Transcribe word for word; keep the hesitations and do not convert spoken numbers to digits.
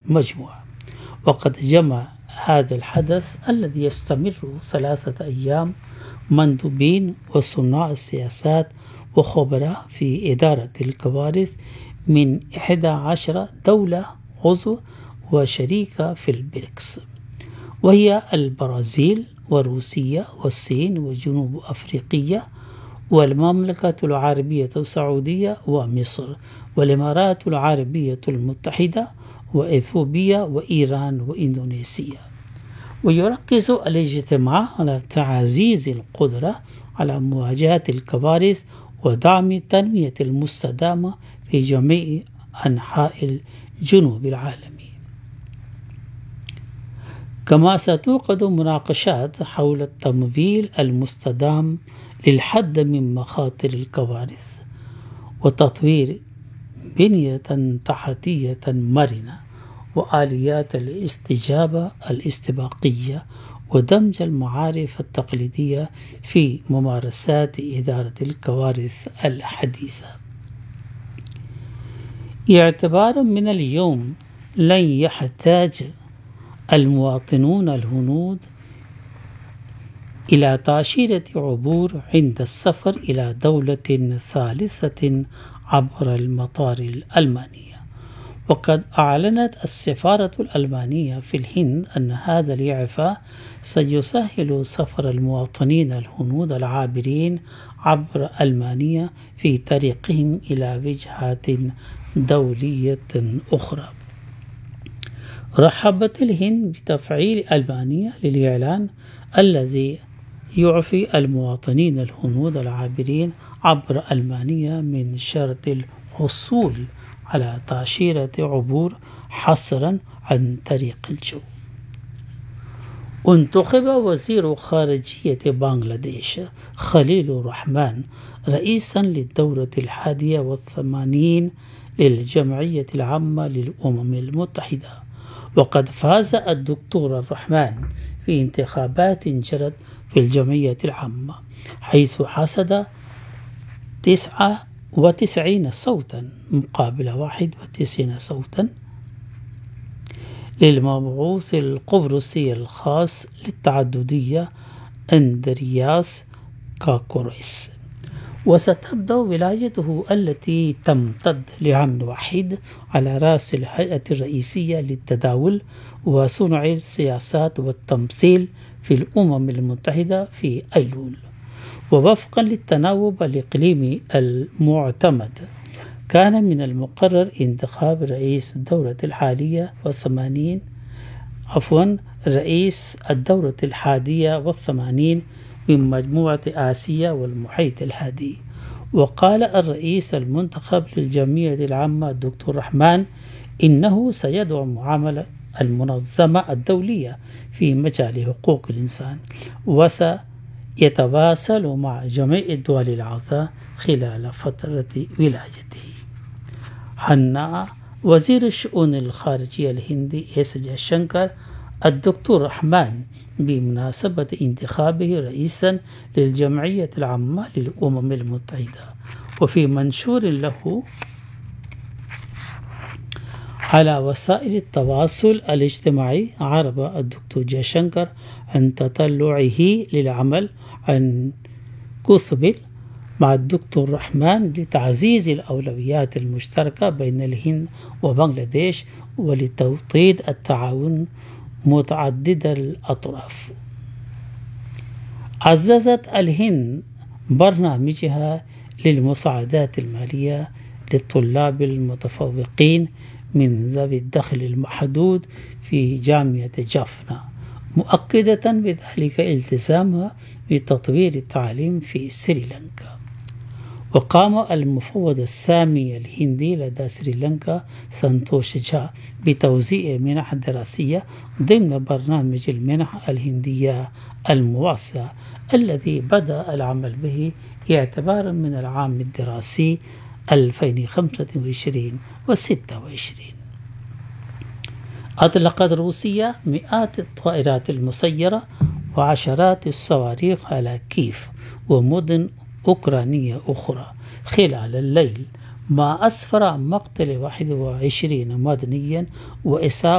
المجموعة. وقد جمع هذا الحدث الذي يستمر ثلاثة أيام مندوبين وصناع السياسات وخبراء في إدارة الكوارث من إحدى عشرة دولة عضو وشريكة في البريكس، وهي البرازيل وروسيا والصين وجنوب أفريقيا والمملكة العربية السعودية ومصر والإمارات العربية المتحدة وإثيوبيا وإيران وإندونيسيا. ويركز الاجتماع على تعزيز القدرة على مواجهة الكوارث ودعم التنمية المستدامة في جميع أنحاء الجنوب العالمي. كما ستوقد مناقشات حول التمويل المستدام للحد من مخاطر الكوارث وتطوير بنية تحتية مرنة وآليات الاستجابة الاستباقية ودمج المعارف التقليدية في ممارسات إدارة الكوارث الحديثة. اعتبارا من اليوم لن يحتاج المواطنون الهنود إلى تأشيرة عبور عند السفر إلى دولة ثالثة عبر المطار الألماني. وقد أعلنت السفارة الألمانية في الهند أن هذا الإعفاء سيسهل سفر المواطنين الهنود العابرين عبر ألمانيا في طريقهم إلى وجهات دولية أخرى. رحبت الهند بتفعيل ألمانيا للإعلان الذي يعفي المواطنين الهنود العابرين عبر ألمانيا من شرط الحصول على تأشيرة عبور حصرا عن طريق الجو. انتخب وزير خارجية بنغلاديش خليل الرحمن رئيسا للدورة الحادية والثمانين للجمعية العامة للأمم المتحدة. وقد فاز الدكتور الرحمن في انتخابات جرت في الجمعية العامة، حيث حصد تسعة وتسعين صوتا مقابل واحد وتسعين صوتا للمبعوث القبرصي الخاص للتعددية أندرياس كاكوريس. وستبدأ ولايته التي تمتد لعام واحد على رأس الهيئة الرئيسية للتداول وصنع السياسات والتمثيل في الأمم المتحدة في أيلول. ووفقا للتناوب الإقليمي المعتمد، كان من المقرر انتخاب رئيس الدورة الحالية والثمانين عفوا رئيس الدورة الحادية والثمانين من مجموعة آسيا والمحيط الهادي. وقال الرئيس المنتخب للجمعية العامة الدكتور رحمن إنه سيدعم عمل المنظمة الدولية في مجال حقوق الإنسان وسيتواصل مع جميع الدول الأعضاء خلال فترة ولايته. هنأ وزير الشؤون الخارجية الهندي إس جيشنكر الدكتور رحمن بمناسبة انتخابه رئيسا للجمعية العامة للأمم المتحدة. وفي منشور له على وسائل التواصل الاجتماعي، عرب الدكتور جيشنكر عن تطلعه للعمل عن كثب مع الدكتور رحمن لتعزيز الأولويات المشتركة بين الهند وبنغلاديش ولتوطيد التعاون متعدد الأطراف. عززت الهند برنامجها للمساعدات المالية للطلاب المتفوقين من ذوي الدخل المحدود في جامعة جافنا، مؤكدة بذلك التزامها بتطوير التعليم في سريلانكا. وقام المفوض السامي الهندي لدى سريلانكا سانتوش جا بتوزيع منح دراسية ضمن برنامج المنح الهندية الموسع الذي بدأ العمل به اعتبارا من العام الدراسي ألفين وخمسة وعشرين وستة وعشرين. أطلقت روسيا مئات الطائرات المسيرة وعشرات الصواريخ على كييف ومدن أوكرانية أخرى خلال الليل، ما أسفر عن مقتل واحد وعشرين مدنيا وإصابة